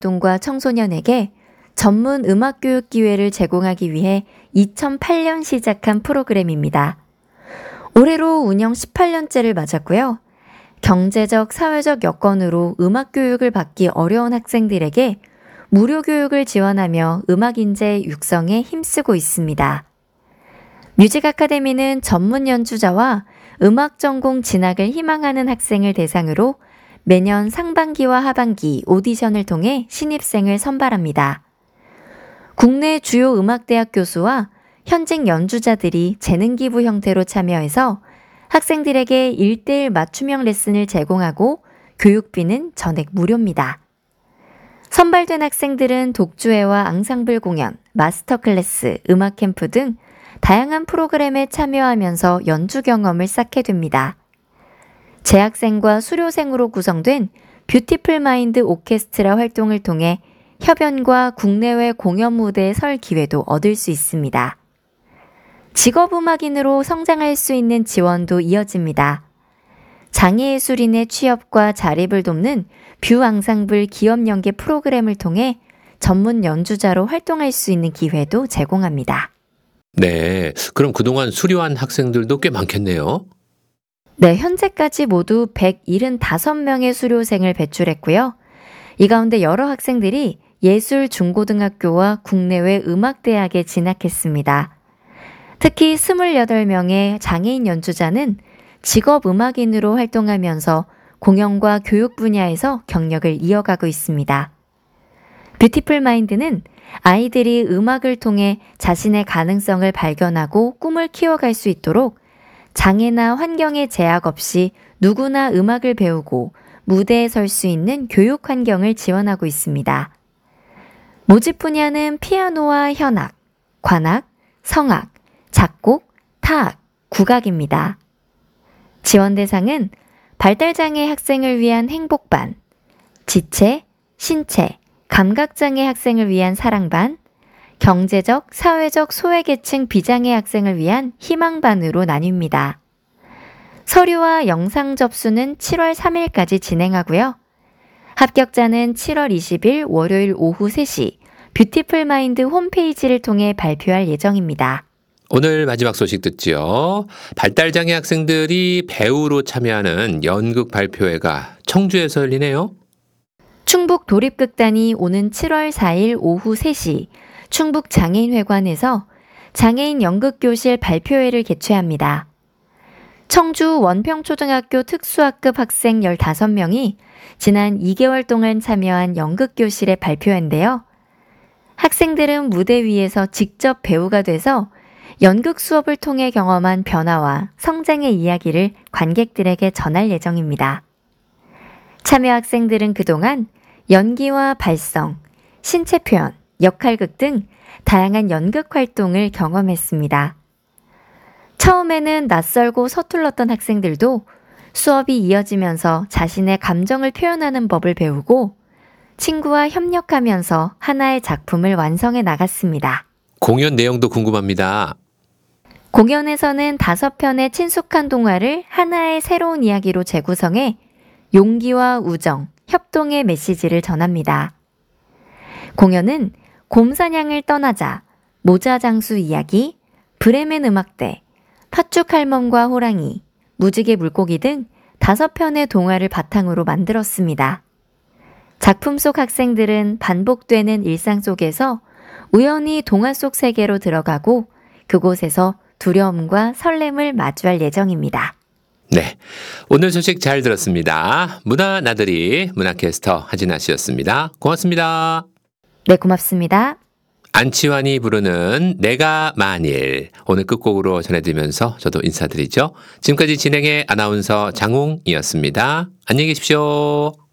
동과 청소년에게 전문 음악 교육 기회를 제공하기 위해 2008년 시작한 프로그램입니다. 올해로 운영 18년째를 맞았고요. 경제적, 사회적 여건으로 음악 교육을 받기 어려운 학생들에게 무료 교육을 지원하며 음악 인재 육성에 힘쓰고 있습니다. 뮤직 아카데미는 전문 연주자와 음악 전공 진학을 희망하는 학생을 대상으로 매년 상반기와 하반기 오디션을 통해 신입생을 선발합니다. 국내 주요 음악대학 교수와 현직 연주자들이 재능 기부 형태로 참여해서 학생들에게 1:1 맞춤형 레슨을 제공하고 교육비는 전액 무료입니다. 선발된 학생들은 독주회와 앙상블 공연, 마스터 클래스, 음악 캠프 등 다양한 프로그램에 참여하면서 연주 경험을 쌓게 됩니다. 재학생과 수료생으로 구성된 뷰티풀 마인드 오케스트라 활동을 통해 협연과 국내외 공연 무대에 설 기회도 얻을 수 있습니다. 직업음악인으로 성장할 수 있는 지원도 이어집니다. 장애예술인의 취업과 자립을 돕는 뷰 앙상블 기업 연계 프로그램을 통해 전문 연주자로 활동할 수 있는 기회도 제공합니다. 네, 그럼 그동안 수료한 학생들도 꽤 많겠네요. 네, 현재까지 모두 175명의 수료생을 배출했고요. 이 가운데 여러 학생들이 예술중고등학교와 국내외 음악대학에 진학했습니다. 특히 28명의 장애인 연주자는 직업음악인으로 활동하면서 공연과 교육 분야에서 경력을 이어가고 있습니다. 뷰티풀 마인드는 아이들이 음악을 통해 자신의 가능성을 발견하고 꿈을 키워갈 수 있도록 장애나 환경의 제약 없이 누구나 음악을 배우고 무대에 설 수 있는 교육 환경을 지원하고 있습니다. 모집 분야는 피아노와 현악, 관악, 성악, 작곡, 타악, 국악입니다. 지원 대상은 발달장애 학생을 위한 행복반, 지체, 신체, 감각장애 학생을 위한 사랑반, 경제적, 사회적 소외계층 비장애 학생을 위한 희망반으로 나뉩니다. 서류와 영상 접수는 7월 3일까지 진행하고요. 합격자는 7월 20일 월요일 오후 3시 뷰티풀 마인드 홈페이지를 통해 발표할 예정입니다. 오늘 마지막 소식 듣지요. 발달장애 학생들이 배우로 참여하는 연극 발표회가 청주에서 열리네요. 충북 도립극단이 오는 7월 4일 오후 3시 충북장애인회관에서 장애인 연극교실 발표회를 개최합니다. 청주 원평초등학교 특수학급 학생 15명이 지난 2개월 동안 참여한 연극교실의 발표회인데요. 학생들은 무대 위에서 직접 배우가 돼서 연극 수업을 통해 경험한 변화와 성장의 이야기를 관객들에게 전할 예정입니다. 참여 학생들은 그동안 연기와 발성, 신체 표현, 역할극 등 다양한 연극 활동을 경험했습니다. 처음에는 낯설고 서툴렀던 학생들도 수업이 이어지면서 자신의 감정을 표현하는 법을 배우고 친구와 협력하면서 하나의 작품을 완성해 나갔습니다. 공연 내용도 궁금합니다. 공연에서는 5편의 친숙한 동화를 하나의 새로운 이야기로 재구성해 용기와 우정, 협동의 메시지를 전합니다. 공연은 곰사냥을 떠나자, 모자장수 이야기, 브레멘 음악대, 팥죽 할멈과 호랑이, 무지개 물고기 등 5편의 동화를 바탕으로 만들었습니다. 작품 속 학생들은 반복되는 일상 속에서 우연히 동화 속 세계로 들어가고 그곳에서 두려움과 설렘을 마주할 예정입니다. 네, 오늘 소식 잘 들었습니다. 문화 나들이 문화캐스터 하진아 씨였습니다. 고맙습니다. 네, 고맙습니다. 안치환이 부르는 내가 만일 오늘 끝곡으로 전해드리면서 저도 인사드리죠. 지금까지 진행의 아나운서 장홍이었습니다. 안녕히 계십시오.